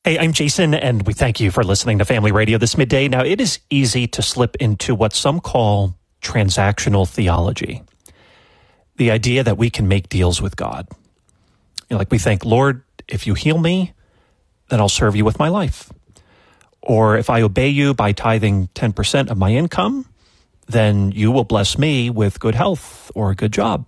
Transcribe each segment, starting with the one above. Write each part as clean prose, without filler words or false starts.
Hey, I'm Jason, and we thank you for listening to Family Radio this midday. Now, it is easy to slip into what some call transactional theology. The idea that we can make deals with God. Like we think, Lord, if you heal me, then I'll serve you with my life. Or if I obey you by tithing 10% of my income, then you will bless me with good health or a good job.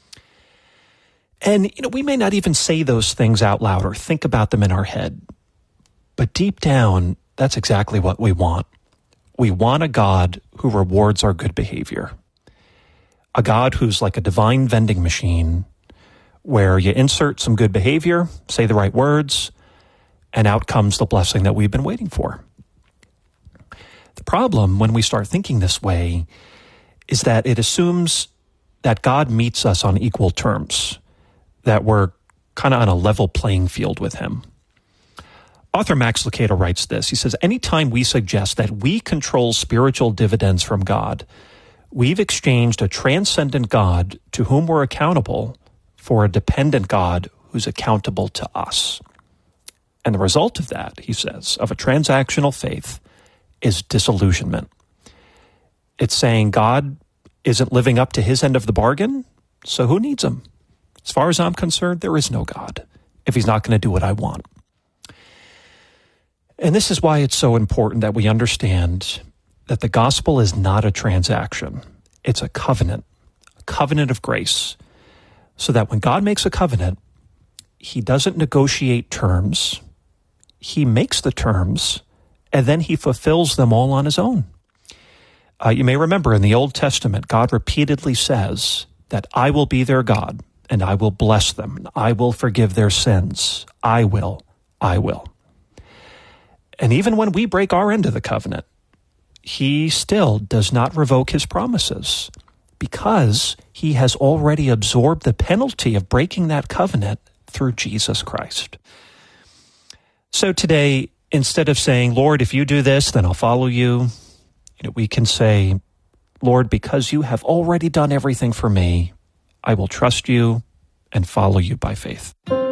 And, we may not even say those things out loud or think about them in our head. But deep down, that's exactly what we want. We want a God who rewards our good behavior. A God who's like a divine vending machine where you insert some good behavior, say the right words, and out comes the blessing that we've been waiting for. The problem when we start thinking this way is that it assumes that God meets us on equal terms, that we're kind of on a level playing field with him. Author Max Lucado writes this. He says, anytime we suggest that we control spiritual dividends from God, we've exchanged a transcendent God to whom we're accountable for a dependent God who's accountable to us. And the result of that, he says, of a transactional faith is disillusionment. It's saying God isn't living up to his end of the bargain, so who needs him? As far as I'm concerned, there is no God if he's not going to do what I want. And this is why it's so important that we understand that the gospel is not a transaction. It's a covenant of grace. So that when God makes a covenant, he doesn't negotiate terms. He makes the terms, and then he fulfills them all on his own. You may remember in the Old Testament, God repeatedly says that I will be their God, and I will bless them. I will forgive their sins. I will. And even when we break our end of the covenant, he still does not revoke his promises because he has already absorbed the penalty of breaking that covenant through Jesus Christ. So today, instead of saying, Lord, if you do this, then I'll follow you, we can say, Lord, because you have already done everything for me, I will trust you and follow you by faith.